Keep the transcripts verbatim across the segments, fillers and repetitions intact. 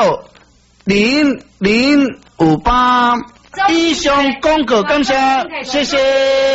六零零五八。以上广告感谢，谢谢。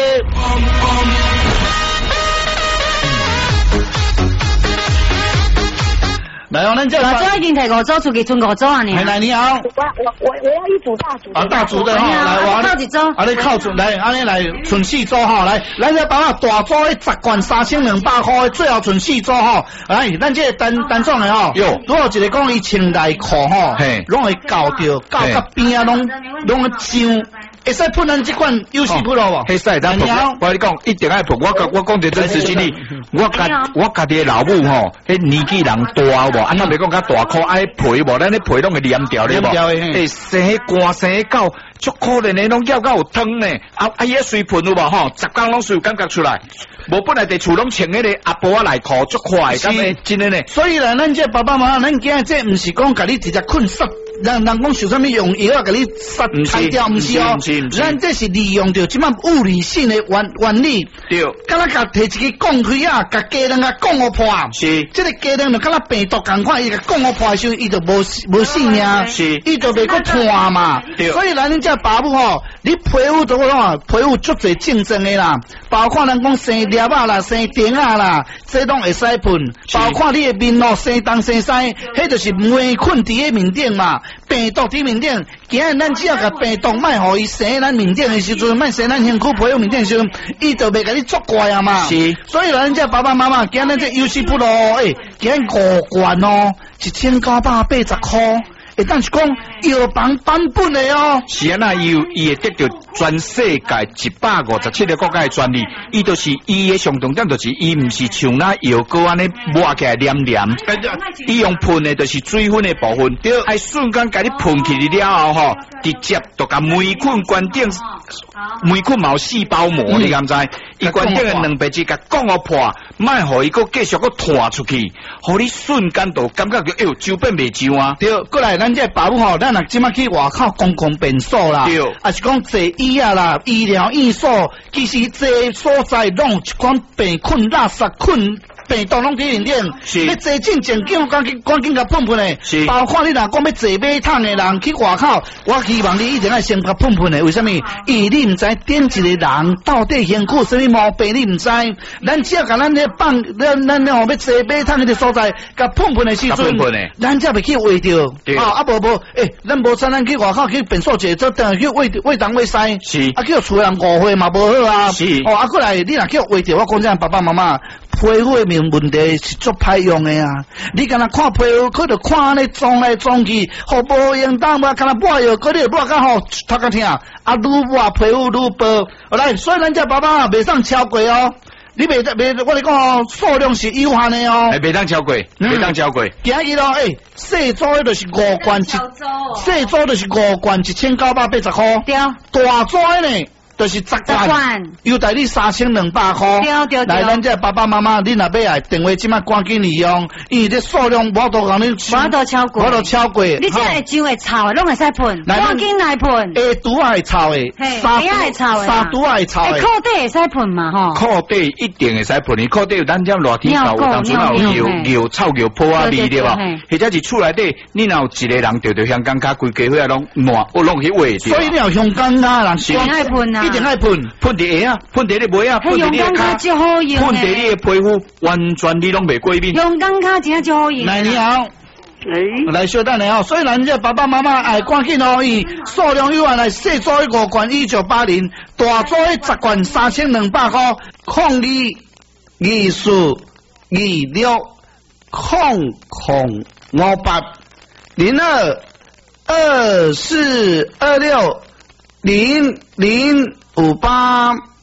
来哦，咱这老周已经提五组出去，剩五组啊你。 来你好。 我我我我要一组大组。 啊，大组的哈，来我靠一组。 啊，你靠组来，安尼来剩四组哈，来，咱这帮啊大组的十罐三千两百块的，最后剩四组哈。来，咱这单单总的吼，有，如果一个讲伊穿内裤吼，嘿，拢会搞着，搞到边啊，拢拢会脏。会使喷咱这款优势不咯？ 会使，咱喷。我跟你讲，一定爱喷。我讲我讲的真实经历，我家我家己的老母吼，迄年纪人大无，安那袂讲较大颗，爱皮无，咱咧皮拢会黏掉咧无。诶，生迄寒生迄狗，足可怜的，拢咬到有汤呢。啊啊，伊个水喷有无吼？十工拢水有感觉出来。无本来伫厝拢穿迄个阿婆仔内裤，足快，咁诶，真诶呢。 所以啦，咱这爸爸妈妈，咱囝这毋是讲甲你直接困死。人人讲受啥物用药啊，甲你杀杀掉，毋是哦。咱这是利用着即摆物理性的原原理。对。敢若甲摕一个钢盔啊，甲鸡蛋啊讲互破。是。这个鸡蛋就敢若病毒共款，伊甲讲互破的时候，伊就无无性命。是。伊就袂个拖嘛。对。所以咱恁这爸母吼，你皮肤都讲皮肤足侪竞争的啦，包括咱讲生粒啊啦、生丁啊啦，这拢会使喷。包括你的面哦，生东生西，迄就是霉菌伫个面顶嘛。病毒伫面顶，今日咱只要甲病毒卖互伊生咱面顶的时阵，卖生咱身躯皮肤面顶的时阵，伊就袂甲你作怪啊嘛。是，所以咱这爸爸妈妈，今日这优势不咯？诶，今日五罐哦，一千九百八十块。会当是讲药房版本的哦， 是啊，那伊伊会得到全世界一百五十七个国家的专利，伊就是伊的上重点就是伊毋是像那药膏安尼抹起来黏黏，伊用喷的就是水分的部分，对，爱瞬间甲你喷起去了后吼，直接就甲霉菌关顶，霉菌毛细胞膜，嗯、你敢知？伊关顶的两白质甲讲互破，莫互伊个继续个拖出去，互你瞬间就感觉到哎呦周边袂上啊， 对，过来咱这爸母吼，咱若即马去外口公共便所啦，对，啊是讲坐椅啊啦，医疗院所，其实这所在拢有一款病菌、垃圾菌。病毒拢伫面顶，你坐正正经，赶紧赶紧甲喷喷的。是，包括你若讲要坐马桶的人去外口，我希望你一定要先甲喷喷的。为什么？因为你毋知点一个人到底身躯什么毛病，你毋知。咱只要甲咱咧放，咱咱咧吼要坐马桶迄个所在，甲喷喷的时阵，咱才袂去喂着。哦，啊无无，诶，咱无咱咱去外口去便所坐，做等去喂喂东喂西。是，啊叫厝人误会嘛无好啊。是，哦啊过来，你若叫喂着，我讲这样爸爸妈妈。皮肤的面问题是足歹用的啊！你敢若看皮肤，佢就看安尼撞来撞去，好无用当嘛，敢若抹药，佢你抹甲好头壳疼，啊愈抹皮肤愈薄。来，所以咱这爸爸袂当超过哦，你袂袂，我嚟讲哦，数量是有限的哦。 袂当超过，袂当超过。 今日咯，诶，细组的就是五罐一，细组就是五罐一千九百八十块。对。大组的呢？就是十罐，又带你三千两百块。对对对。来，咱这爸爸妈妈，你若要来电话，即马赶紧利用，因为这数量我都讲你， 我都超过， 我都超过。 你这会上会臭的，拢会使喷，赶紧来喷。 下肚会臭的， 三也会臭的， 三肚会臭的。 裤底会使喷嘛吼？ 裤底一定会使喷的，裤底有咱这热天臭，有当初有牛牛臭牛泡啊味对吧？或者是厝内底，你若有一个人着着香港卡规家伙拢烂，我拢去喂掉。 所以你要香港啊，人一定爱喷啊， 一定爱喷。 喷伫下啊，喷伫你尾啊，喷伫你的骹，喷伫你的皮肤，完全你拢袂过敏。 用钢卡真正好用。 来你好，诶，来小等你哦。所以咱这爸爸妈妈哎，赶紧哦，伊数量有限，来细组五罐一九八零，大组十罐三千两百块，抗二二四二六空空五八零二二四二六零零五八。